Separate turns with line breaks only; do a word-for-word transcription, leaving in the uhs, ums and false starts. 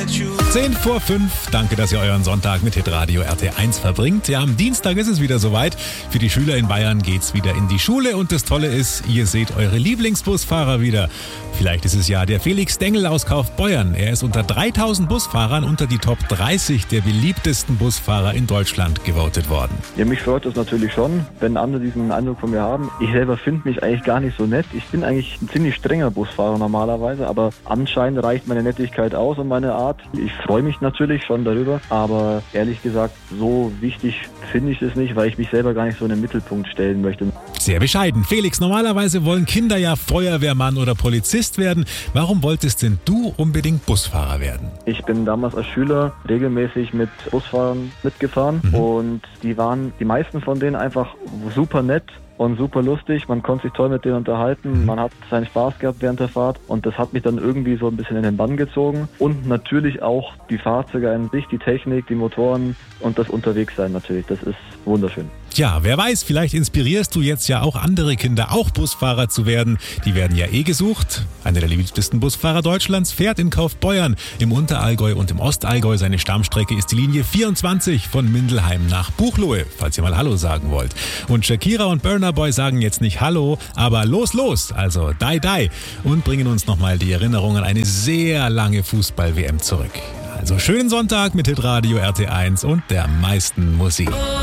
zehn vor fünf. Danke, dass ihr euren Sonntag mit Hitradio R T eins verbringt. Ja, am Dienstag ist es wieder soweit. Für die Schüler in Bayern geht's wieder in die Schule. Und das Tolle ist, ihr seht eure Lieblingsbusfahrer wieder. Vielleicht ist es ja der Felix Dengel aus Kaufbeuern. Er ist unter dreitausend Busfahrern unter die Top dreißig der beliebtesten Busfahrer in Deutschland gewotet worden.
Ja, mich freut das natürlich schon, wenn andere diesen Eindruck von mir haben. Ich selber finde mich eigentlich gar nicht so nett. Ich bin eigentlich ein ziemlich strenger Busfahrer normalerweise, aber anscheinend reicht meine Nettigkeit aus und meine Art. Ich freue mich natürlich schon darüber, aber ehrlich gesagt, so wichtig finde ich es nicht, weil ich mich selber gar nicht so in den Mittelpunkt stellen möchte.
Sehr bescheiden. Felix, normalerweise wollen Kinder ja Feuerwehrmann oder Polizist werden. Warum wolltest denn du unbedingt Busfahrer werden?
Ich bin damals als Schüler regelmäßig mit Busfahrern mitgefahren mhm. und die waren, die meisten von denen einfach super nett und super lustig. Man konnte sich toll mit denen unterhalten. Man hat seinen Spaß gehabt während der Fahrt und das hat mich dann irgendwie so ein bisschen in den Bann gezogen. Und natürlich auch die Fahrzeuge an sich, die Technik, die Motoren und das Unterwegssein natürlich. Das ist wunderschön.
Ja, wer weiß, vielleicht inspirierst du jetzt ja auch andere Kinder, auch Busfahrer zu werden. Die werden ja eh gesucht. Einer der beliebtesten Busfahrer Deutschlands fährt in Kaufbeuern im Unterallgäu und im Ostallgäu. Seine Stammstrecke ist die Linie vierundzwanzig von Mindelheim nach Buchloe, falls ihr mal Hallo sagen wollt. Und Shakira und Burna Boy sagen jetzt nicht Hallo, aber los, los, also die, die. Und bringen uns nochmal die Erinnerung an eine sehr lange Fußball-W M zurück. Also schönen Sonntag mit Hitradio R T eins und der meisten Musik.